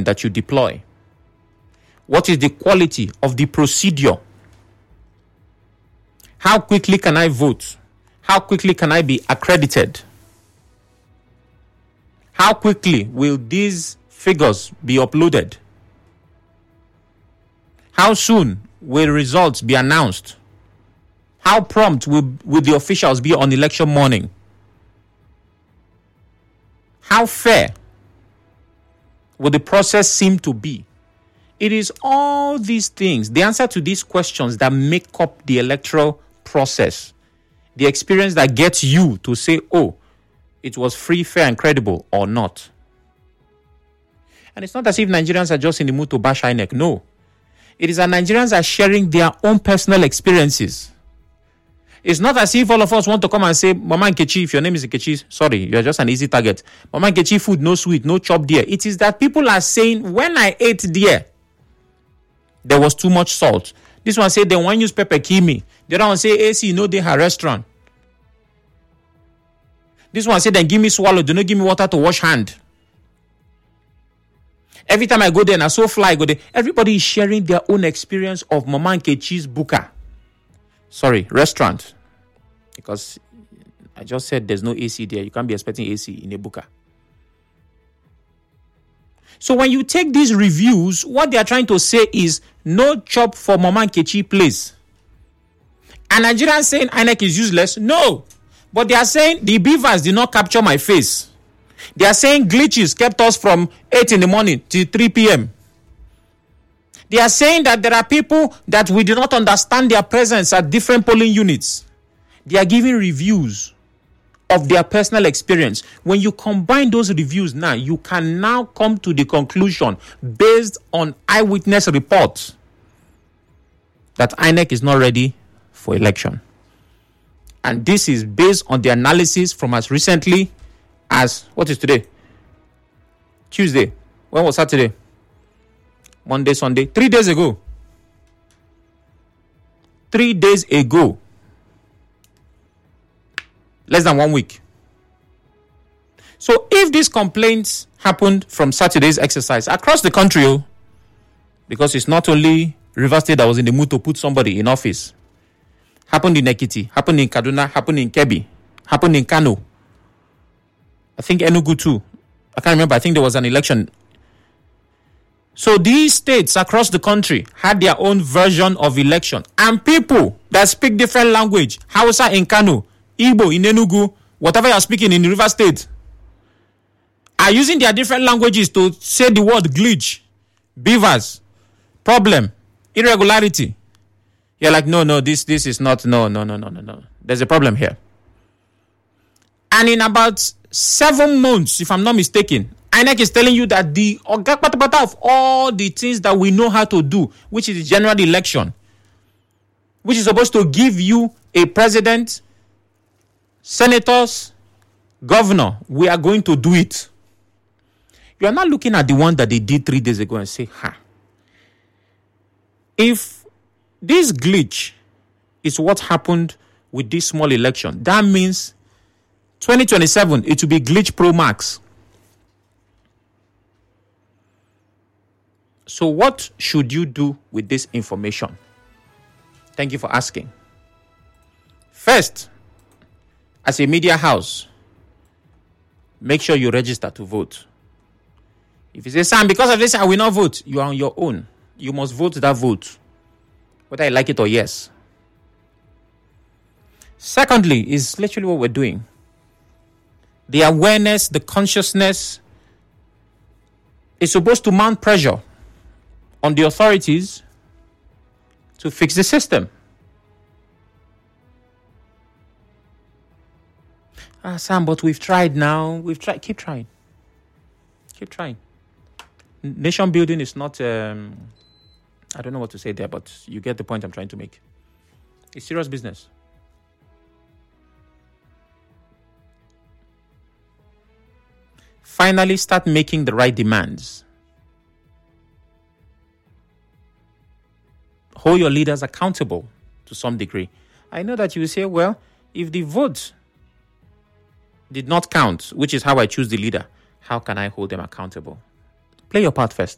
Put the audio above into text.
that you deploy? What is the quality of the procedure? How quickly can I vote? How quickly can I be accredited? How quickly will these figures be uploaded? How soon will results be announced? How prompt will the officials be on election morning? How fair will the process seem to be? It is all these things, the answer to these questions, that make up the electoral process. The experience that gets you to say, oh, it was free, fair, and credible, or not. And it's not as if Nigerians are just in the mood to bash INEC. No. It is that Nigerians are sharing their own personal experiences. It's not as if all of us want to come and say, Mama Nkechi, if your name is Nkechi, sorry, you're just an easy target. Mama Nkechi food, no sweet, no chop there. It is that people are saying, when I ate there was too much salt. This one say, they want use pepper kill me. The other one say, AC, no, they her restaurant. This one say, then give me swallow, do not give me water to wash hand. Every time I go there and I so fly, I go there. Everybody is sharing their own experience of Mama Nkechi's buka. Sorry, restaurant. Because I just said there's no AC there. You can't be expecting AC in a buka. So when you take these reviews, what they are trying to say is no chop for Mama Nkechi place. And Nigerians saying INEC is useless? No. But they are saying the beavers did not capture my face. They are saying glitches kept us from 8 in the morning till 3 p.m. They are saying that there are people that we do not understand their presence at different polling units. They are giving reviews of their personal experience. When you combine those reviews now, you can now come to the conclusion based on eyewitness reports that INEC is not ready for election. And this is based on the analysis from as recently as, what is today? Tuesday. When was Saturday? Monday, Sunday. 3 days ago. 3 days ago. Less than 1 week. So if these complaints happened from Saturday's exercise across the country, because it's not only Rivers State that was in the mood to put somebody in office. Happened in Ekiti, happened in Kaduna, happened in Kebbi, happened in Kano. I think Enugu too. I can't remember. I think there was an election. So these states across the country had their own version of election. And people that speak different language, Hausa in Kano, Igbo in Enugu, whatever you're speaking in the Rivers State, are using their different languages to say the word glitch, beavers, problem, irregularity. You're like, no, this is not, no. There's a problem here. And in about 7 months, if I'm not mistaken, INEC is telling you that the of all the things that we know how to do, which is the general election, which is supposed to give you a president, senators, governor, we are going to do it. You are not looking at the one that they did 3 days ago and say, if this glitch is what happened with this small election, that means 2027, it will be glitch pro max. So what should you do with this information? Thank you for asking. First, as a media house, make sure you register to vote. If you say, Sam, because of this, I will not vote, you are on your own. You must vote that vote, whether I like it or yes. Secondly, is literally what we're doing. The awareness, the consciousness is supposed to mount pressure on the authorities to fix the system. Sam, but we've tried now. We've tried. Keep trying. Keep trying. Nation building is not, I don't know what to say there, but you get the point I'm trying to make. It's serious business. Finally, start making the right demands. Hold your leaders accountable to some degree. I know that you will say, well, if the vote did not count, which is how I choose the leader, how can I hold them accountable? Play your part first.